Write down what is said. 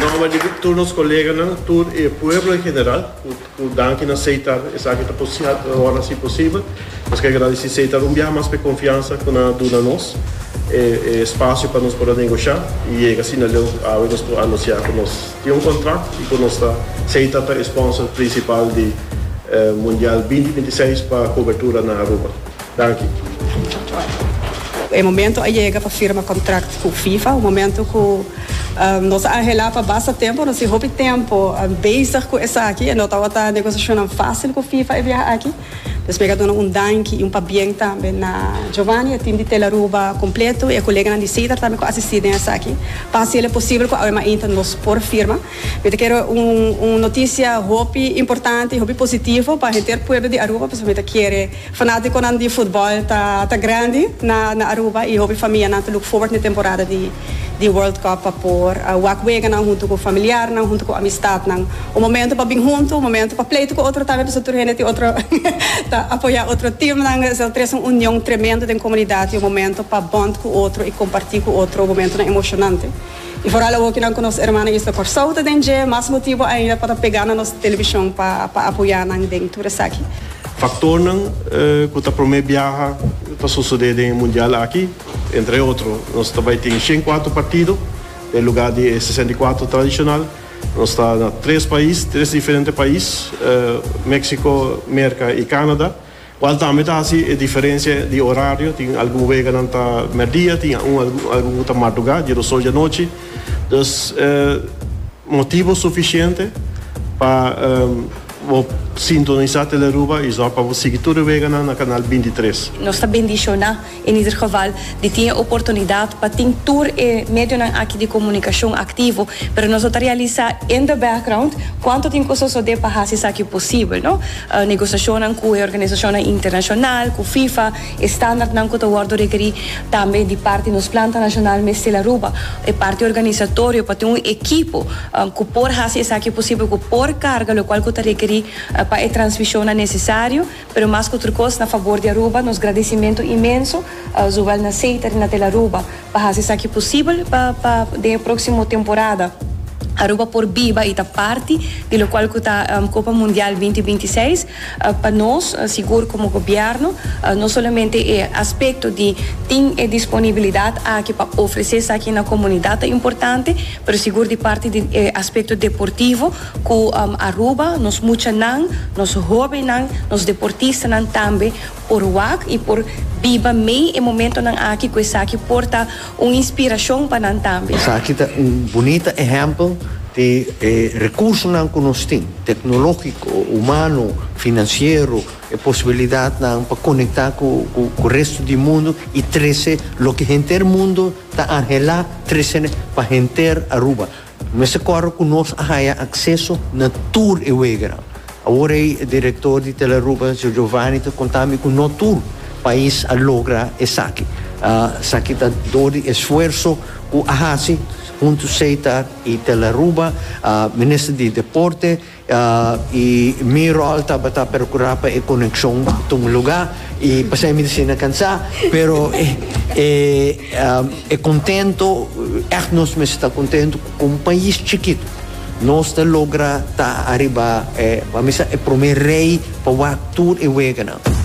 llama de turnos colegas, todo el pueblo en general, que dan que aceitar esa que está ahora si posible, pues que agradecer aceitar viaje más de confianza con la duna nos, espacio para nos poder negociar y llega sin el a anunciar que nos tiene un contrato y que nos está aceitar el sponsor principal de Mundial 2026 para cobertura en Aruba. Danke. O momento aí chega para firma contrato com FIFA, o momento que nós arrelar para bastante tempo, nós rouba tempo, bezig com essa aqui, nós estava negociando fácil com FIFA e viajar aqui. Depois pegando dank e bem também na Giovanni, o time de Telaruba completo e a colega de Cedar também com assistência essa aqui. Para se é possível com a inter nos por firma. Eu quero notícia hobby importante, hobby positivo para a gente pueblo de Aruba, porque quer fanático de futebol tá grande na Aruba e hobby família não look forward na temporada de World Cup para por walkway não junto com familiar, não junto com amistad, não. O momento para bem junto, o momento para pleito com outro também para turno outro apoiar outro time, não traz uma união tremenda da comunidade, o momento para bond com outro e compartilhar com outro, o momento emocionante. E fora o que não com nossos irmãos isso por saúde dentro, mais motivo ainda para pegar na nossa televisão para apoiar na dentro dessa aqui. Factor não que está promete viajar para suceder no mundial aqui, entre outros, nós também temos 104 partidos, no lugar de 64 tradicional. Nós estamos em 3 diferentes países, México, América e Canadá. Qual também está assim a diferença de horário, tem algum vega não está meio-dia, tem algum está madrugada, de sol de noite. Então, motivo suficiente para sintonizar Telaruba e só para você seguir tudo vega no canal 23. Nós está bendicionado, em ieder geval, de ter a oportunidade para ter tour e meio aqui de comunicação ativo, para nós realizar in the background quanto tem coisas de para fazer isso aqui possível, não? Negociação com a organização internacional, com FIFA, standard não que o guardo requerir também de parte nos planta nacional mas Telaruba, e parte organizatório para ter equipo que por fazer isso aqui possível, que por carga, o qual que requerir para a transmissão necessário, mas mais que outra coisa, na favor de Aruba, nos agradecimento imenso, Zuval na Ceitar e na Telaruba, para fazer isso aqui possível para a próxima temporada. Aruba por viva e da parte do qual que está Copa Mundial 2026 para nós, seguro como governo, não somente é aspecto de ter disponibilidade aqui para oferecer isso aqui na comunidade é importante, mas seguro de parte de aspecto deportivo com Aruba, nós muita não, nós jovens não, nós deportistas não também por WAC e por viva meio e momento não aqui com isso aqui porta uma inspiração para nós também. Isso aqui é bonito exemplo de recursos que nós temos, tecnológico, humano, financeiro, e possibilidade para conectar com o resto do mundo e trazer o que a gente do mundo está a anhelar, trazer para a gente Aruba. Mas agora que nós temos acesso na tour e wegera. Agora o diretor de Telaruba, Giovanni, está contando com o tour país a lograr isso aqui. Isso aqui está dando esforço com a Hasi, junto Ceitar e Telaruba, ministro de Deporte, e Miro Alta para procurar para a conexão com o lugar, e passei a medicina cansar, pero é contento, nós estamos contentos com um país chiquito. Nós logramos estar arriba, vamos a primeiro rei para o tour e wegana.